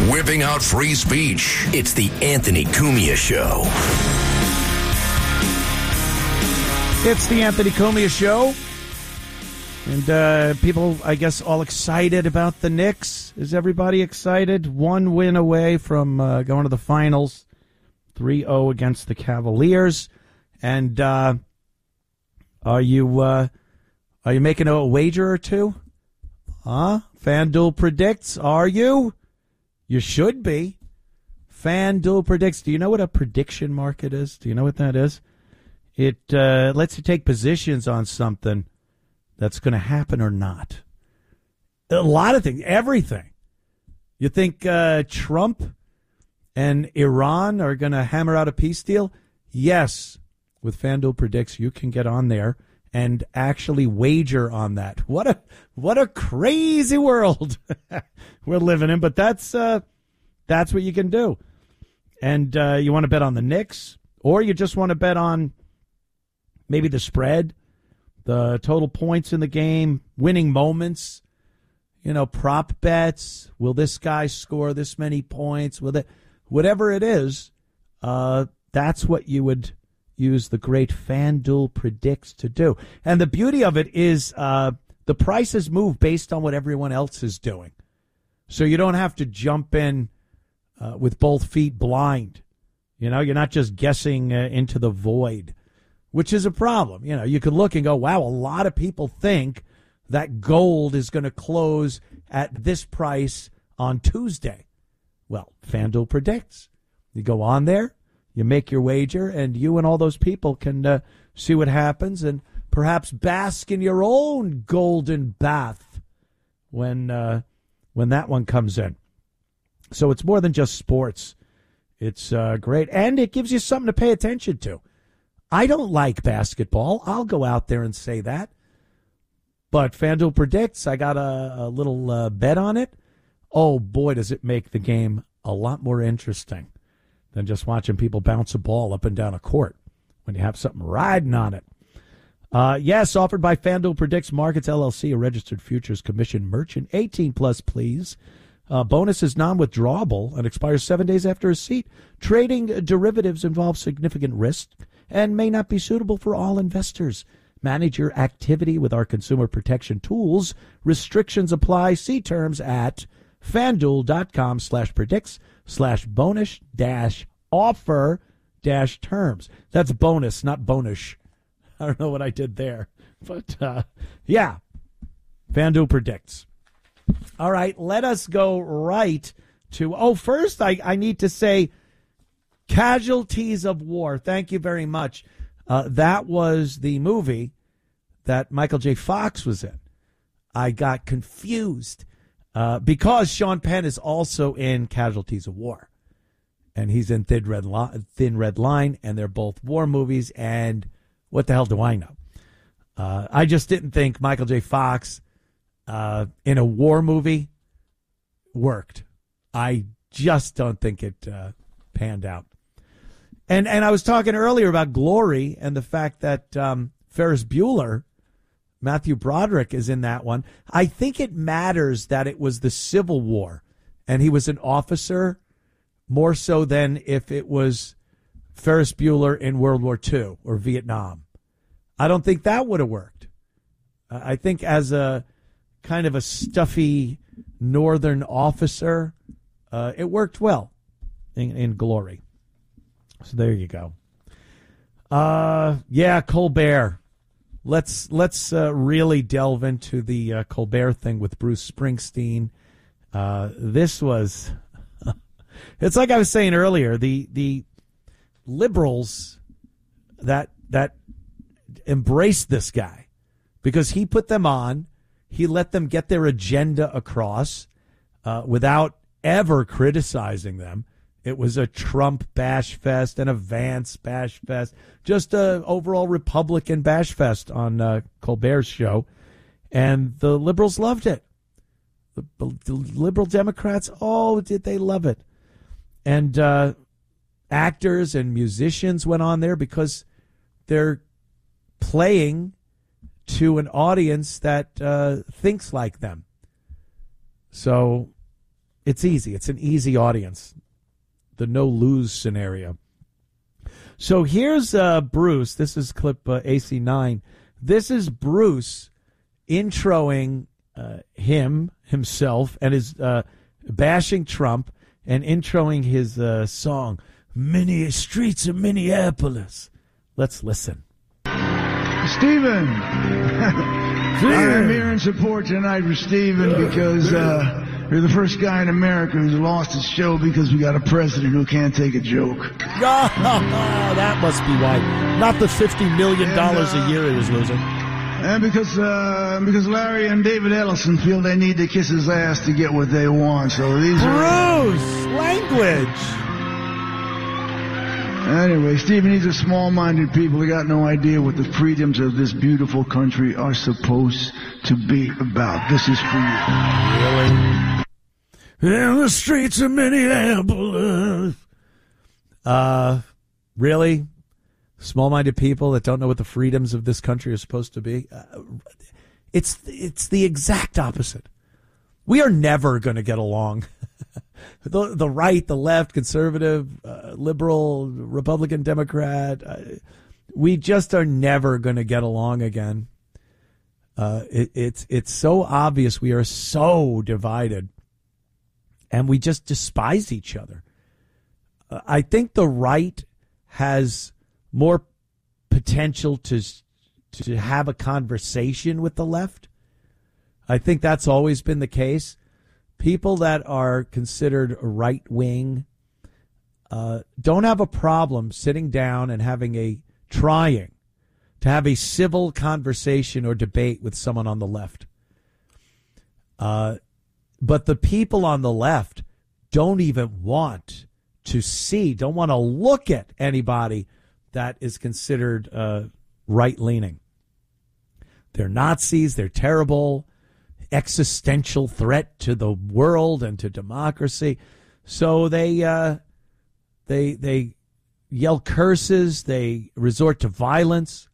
whipping out free speech. It's the Anthony Cumia Show. It's the Anthony Cumia Show. And people, I guess, all excited about the Knicks. Is everybody excited? One win away from going to the finals. 3-0 against the Cavaliers. And are you making a wager or two? Huh? FanDuel predicts. Are you? You should be. FanDuel predicts. Do you know what a prediction market is? Do you know what that is? It lets you take positions on something that's going to happen or not. A lot of things. Everything. You think Trump and Iran are going to hammer out a peace deal? Yes. With FanDuel Predicts, you can get on there and actually wager on that. What a crazy world we're living in, but that's what you can do. And you want to bet on the Knicks, or you just want to bet on maybe the spread, the total points in the game, winning moments, prop bets. Will this guy score this many points? Whatever it is, that's what you would use the great FanDuel Predicts to do. And the beauty of it is the prices move based on what everyone else is doing. So you don't have to jump in with both feet blind. You're not just guessing into the void, which is a problem. You could look and go, wow, a lot of people think that gold is going to close at this price on Tuesday. Well, FanDuel Predicts. You go on there, you make your wager, and you and all those people can see what happens and perhaps bask in your own golden bath when that one comes in. So it's more than just sports. It's great, and it gives you something to pay attention to. I don't like basketball. I'll go out there and say that. But FanDuel Predicts, I got a little bet on it. Oh, boy, does it make the game a lot more interesting than just watching people bounce a ball up and down a court when you have something riding on it. Yes, offered by FanDuel Predicts Markets, LLC, a registered futures commission merchant. 18 plus, please. Bonus is non-withdrawable and expires 7 days after receipt. Trading derivatives involves significant risk and may not be suitable for all investors. Manage your activity with our consumer protection tools. Restrictions apply. See terms at FanDuel.com/predicts/bonus-offer-terms. That's bonus, not bonus. I don't know what I did there. But, yeah, FanDuel Predicts. All right, let us go right to, first I need to say Casualties of War. Thank you very much. That was the movie that Michael J. Fox was in. I got confused because Sean Penn is also in Casualties of War. And he's in Thin Red Line, and they're both war movies, and what the hell do I know? I just didn't think Michael J. Fox in a war movie worked. I just don't think it panned out. And I was talking earlier about Glory and the fact that Ferris Bueller, Matthew Broderick, is in that one. I think it matters that it was the Civil War and he was an officer more so than if it was Ferris Bueller in World War II or Vietnam. I don't think that would have worked. I think as a kind of a stuffy northern officer, it worked well in Glory. So there you go. Yeah, Colbert. Let's really delve into the Colbert thing with Bruce Springsteen. This was, it's like I was saying earlier, the liberals that embraced this guy because he put them on. He let them get their agenda across without ever criticizing them. It was a Trump bash fest and a Vance bash fest, just a overall Republican bash fest on Colbert's show. And the liberals loved it. The liberal Democrats, oh, did they love it. And actors and musicians went on there because they're playing to an audience that thinks like them. So It's easy. It's an easy audience. The no-lose scenario. So here's Bruce. This is clip AC9. This is Bruce introing himself, and his bashing Trump and introing his song, Many Streets of Minneapolis. Let's listen. Stephen, I'm here in support tonight for Stephen because you're the first guy in America who's lost his show because we got a president who can't take a joke. Oh, that must be why. Not the $50 million a year he was losing. And because Larry and David Ellison feel they need to kiss his ass to get what they want. So these Bruce, language. Anyway, Stephen, these are small-minded people. They got no idea what the freedoms of this beautiful country are supposed to be about. This is for you. Really? In the streets of Minneapolis. Really? Small-minded people that don't know what the freedoms of this country are supposed to be? It's the exact opposite. We are never going to get along. The right, the left, conservative, liberal, Republican, Democrat, we just are never going to get along again. It's so obvious we are so divided, and we just despise each other. I think the right has more potential to have a conversation with the left. I think that's always been the case. People that are considered right-wing don't have a problem sitting down and trying to have a civil conversation or debate with someone on the left. But the people on the left don't even want to don't want to look at anybody that is considered right-leaning. They're Nazis. They're terrible. Existential threat to the world and to democracy. So they yell curses. They resort to violence.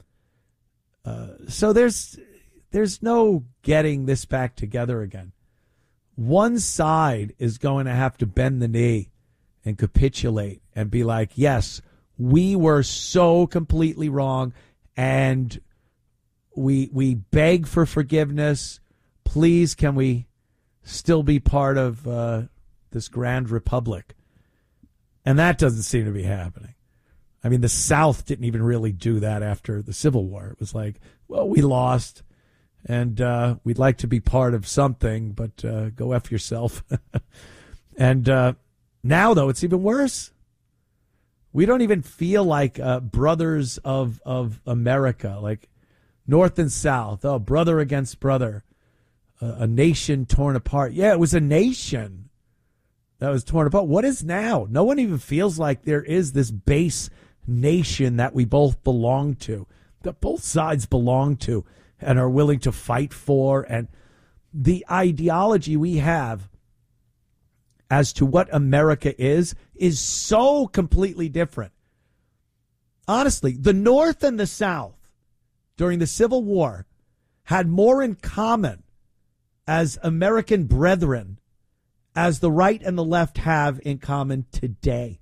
So there's no getting this back together again. One side is going to have to bend the knee and capitulate and be like, yes, we were so completely wrong, and we beg for forgiveness. Please, can we still be part of this grand republic? And that doesn't seem to be happening. I mean, the South didn't even really do that after the Civil War. It was like, well, we lost, and we'd like to be part of something, but go F yourself. And now, though, it's even worse. We don't even feel like brothers of America, like North and South. Oh, brother against brother. A nation torn apart. Yeah, it was a nation that was torn apart. What is now? No one even feels like there is this base nation that we both belong to, that both sides belong to and are willing to fight for. And the ideology we have as to what America is so completely different. Honestly, the North and the South during the Civil War had more in common as American brethren as the right and the left have in common today.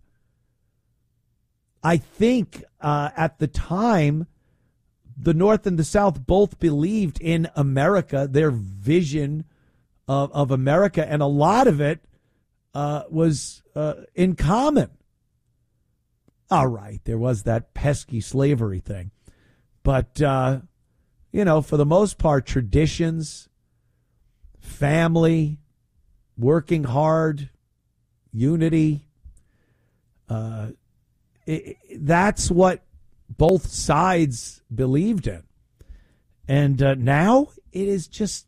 I think at the time, the North and the South both believed in America, their vision of America, and a lot of it was in common. All right, there was that pesky slavery thing. But, for the most part, traditions, family, working hard, unity, that's what both sides believed in. And now it is just,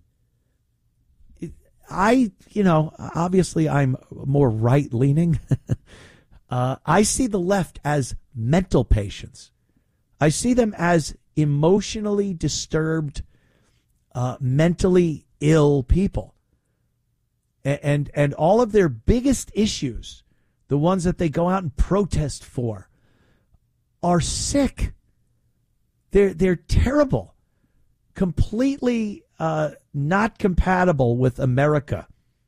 obviously I'm more right-leaning. I see the left as mental patients. I see them as emotionally disturbed, mentally ill people. And all of their biggest issues, the ones that they go out and protest for, are sick. They're terrible, completely not compatible with America.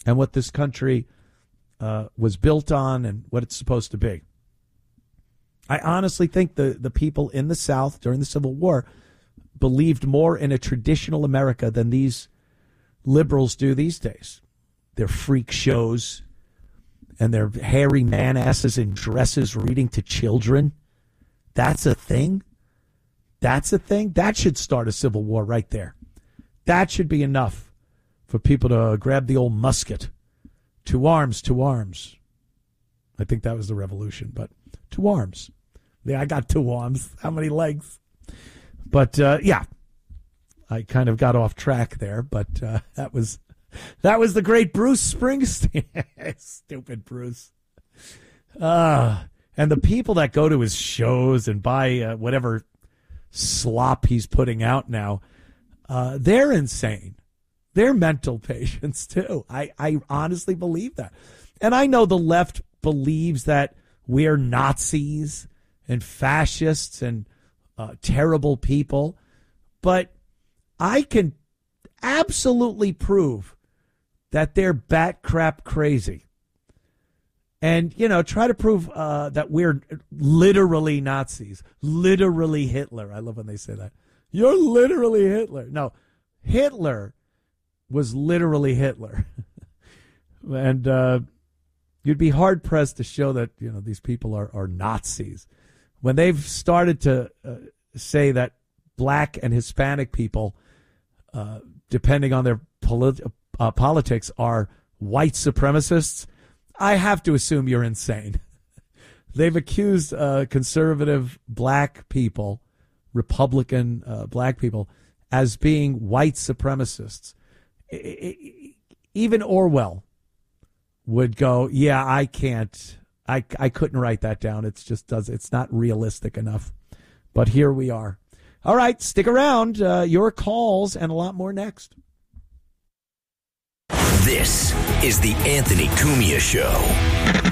and what this country was built on and what it's supposed to be. I honestly think the people in the South during the Civil War believed more in a traditional America than these liberals do these days. Their freak shows and their hairy man asses in dresses reading to children. That's a thing? That's a thing? That should start a civil war right there. That should be enough for people to grab the old musket. To arms, to arms. I think that was the revolution, but to arms. Yeah, I got 2 arms. How many legs? But, yeah, I kind of got off track there, but that was the great Bruce Springsteen. Stupid Bruce. And the people that go to his shows and buy whatever slop he's putting out now, they're insane. They're mental patients, too. I honestly believe that. And I know the left believes that we're Nazis and fascists and terrible people, but I can absolutely prove that they're bat crap crazy. And, try to prove that we're literally Nazis, literally Hitler. I love when they say that. You're literally Hitler. No, Hitler was literally Hitler. And you'd be hard-pressed to show that, these people are Nazis. When they've started to say that black and Hispanic people, depending on their politics, are white supremacists, I have to assume you're insane. They've accused conservative black people, Republican black people, as being white supremacists. Even Orwell would go, yeah, I can't. I couldn't write that down. It's not realistic enough. But here we are. All right, stick around. Your calls and a lot more next. This is the Anthony Cumia Show.